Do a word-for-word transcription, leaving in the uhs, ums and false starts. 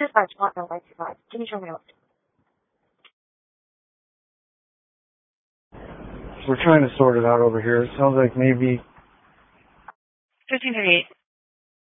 Dispatch, not no five two five. Can you show me out? We're trying to sort it out over here. It sounds like maybe... fifteen thirty-eight.